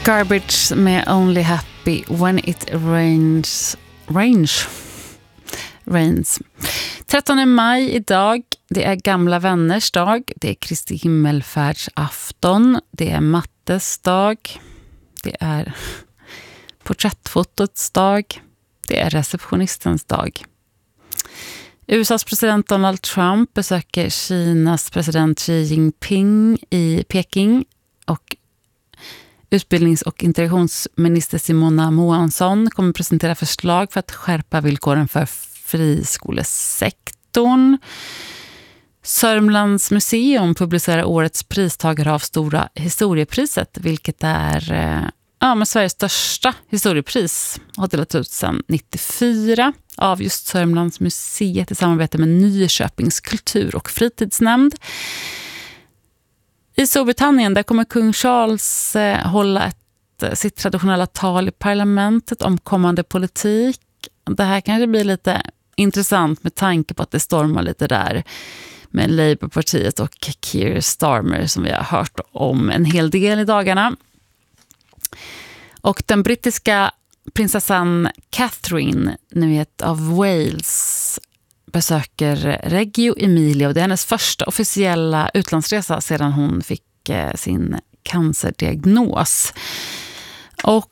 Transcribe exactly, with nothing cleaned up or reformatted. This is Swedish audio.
Garbage med Only Happy When It Rains. Rains. Rains. trettonde maj idag. Det är gamla vänners dag. Det är Kristi himmelfärdsafton. Det är mattes dag. Det är porträttfotots dag. Det är receptionistens dag. U S A:s president Donald Trump besöker Kinas president Xi Jinping i Peking och utbildnings- och integrationsminister Simona Moansson kommer presentera förslag för att skärpa villkoren för friskolesektorn. Sörmlands museum publicerar årets pristagare av Stora historiepriset, vilket är ja, men Sveriges största historiepris, har delats ut sedan nittiofyra av just Sörmlands museet i samarbete med Nyköpings kultur- och fritidsnämnd. I Storbritannien där kommer kung Charles eh, hålla ett, sitt traditionella tal i parlamentet om kommande politik. Det här kanske blir lite intressant med tanke på att det stormar lite där med Labourpartiet och Keir Starmer som vi har hört om en hel del i dagarna. Och den brittiska prinsessan Catherine, ni vet, av Wales besöker Reggio Emilia och det är hennes första officiella utlandsresa sedan hon fick eh, sin cancerdiagnos. Och